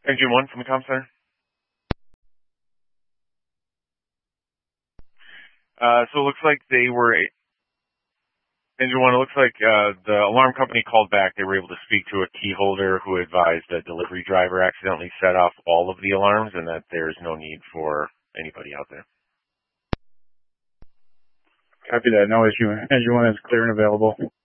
Engine 1 from the comm center. So it looks like they were, Engine 1, it looks like the alarm company called back. They were able to speak to a key holder who advised a delivery driver accidentally set off all of the alarms and that there's no need for anybody out there. Copy that. No issue. Engine 1 is clear and available.